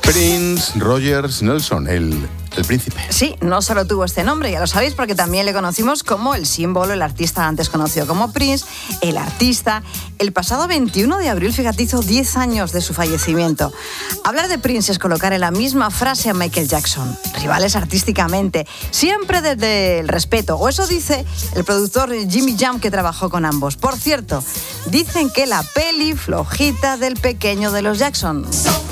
Prince Rogers Nelson, el príncipe. Sí, no solo tuvo este nombre, ya lo sabéis, porque también le conocimos como el símbolo, el artista antes conocido como Prince, el artista. El pasado 21 de abril, fíjate, hizo 10 años de su fallecimiento. Hablar de Prince es colocar en la misma frase a Michael Jackson. Rivales artísticamente, siempre desde el respeto. O eso dice el productor Jimmy Jam, que trabajó con ambos. Por cierto, dicen que la peli flojita del pequeño de los Jackson.